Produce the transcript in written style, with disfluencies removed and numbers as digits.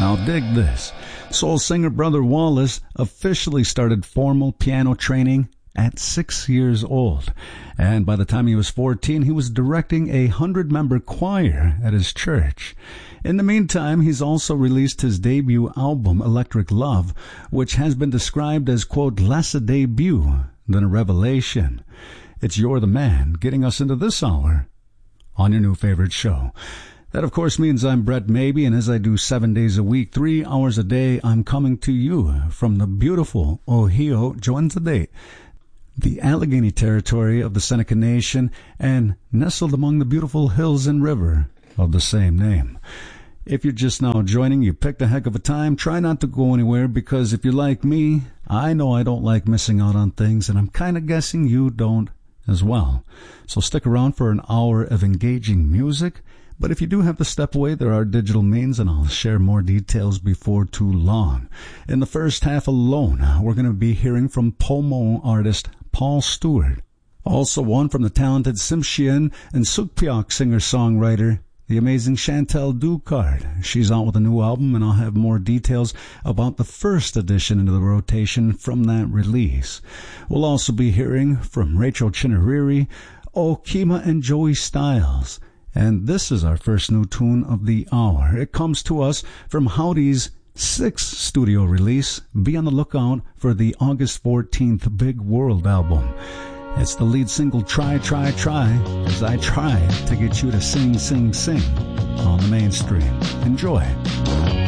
Now dig this. Soul singer Brother Wallace officially started formal piano training at 6 years old. And by the time he was 14, he was directing a 100-member choir at his church. In the meantime, he's also released his debut album, Electric Love, which has been described as, quote, less a debut than a revelation. It's You're the Man, getting us into this hour on your new favorite show. That, of course, means I'm Brett Maybe, and as I do 7 days a week, 3 hours a day, I'm coming to you from the beautiful Ohio, join today, the Allegheny territory of the Seneca Nation, and nestled among the beautiful hills and river of the same name. If you're just now joining, you picked a heck of a time. Try not to go anywhere, because if you're like me, I know I don't like missing out on things, and I'm kind of guessing you don't as well. So stick around for an hour of engaging music. But if you do have to step away, there are digital means, and I'll share more details before too long. In the first half alone, we're going to be hearing from Pomo artist Paul Stewart. Also one from the talented Tsimshian and Sugpiok singer-songwriter, the amazing Chantel Ducard. She's out with a new album, and I'll have more details about the first edition into the rotation from that release. We'll also be hearing from Rachel Chinariri, Okima, and Joey Styles. And this is our first new tune of the hour. It comes to us from Howdy's 6th studio release. Be on the lookout for the August 14th Big World album. It's the lead single, Try, Try, Try, as I try to get you to sing, sing, sing on the mainstream. Enjoy.